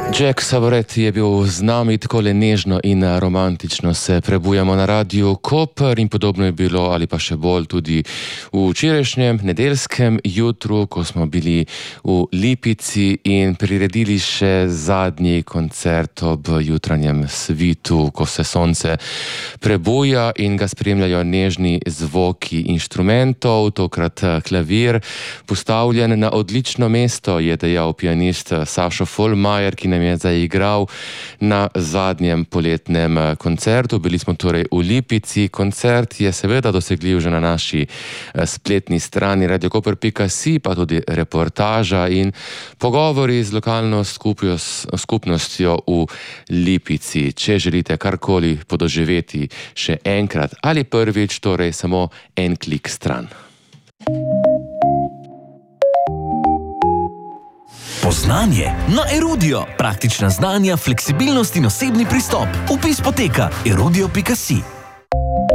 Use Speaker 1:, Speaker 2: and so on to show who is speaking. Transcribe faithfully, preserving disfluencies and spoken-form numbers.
Speaker 1: Jack Savoret je bil z nami, takole nežno in romantično se prebujamo na Radiu Koper in podobno je bilo ali pa še bolj tudi v včerajšnjem nedeljskem jutru, ko smo bili v Lipici in priredili še zadnji koncert ob jutranjem svitu, ko se sonce prebuja in ga spremljajo nežni zvoki inštrumentov, tokrat klavir, postavljen na odlično mesto, je dejal pianist Sašo Folmajer, ki nam je zaigral na zadnjem poletnem koncertu. Bili smo torej v Lipici. Koncert je seveda dosegljiv že na naši spletni strani radio koper pika si, pa tudi reportaža in pogovori z lokalno skupnostjo v Lipici. Če želite karkoli podoživeti še enkrat ali prvič, torej samo en klik stran.
Speaker 2: Poznanje na Erudio. Praktična znanja, fleksibilnost in osebni pristop. Vpis poteka erudio pika si.